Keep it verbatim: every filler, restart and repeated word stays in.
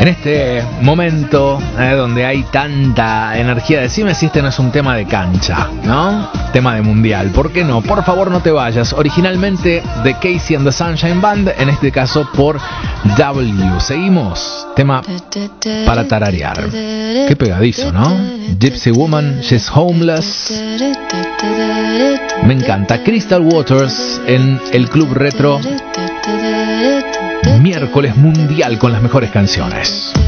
En este momento eh, donde hay tanta energía, decime si este no es un tema de cancha, ¿no? Tema de mundial, ¿por qué no? Por favor no te vayas. Originalmente de Casey and the Sunshine Band, en este caso por W. Seguimos, tema para tararear. Qué pegadizo, ¿no? Gypsy Woman, She's Homeless. Me encanta. Crystal Waters en el Club Retro. Miércoles mundial con las mejores canciones.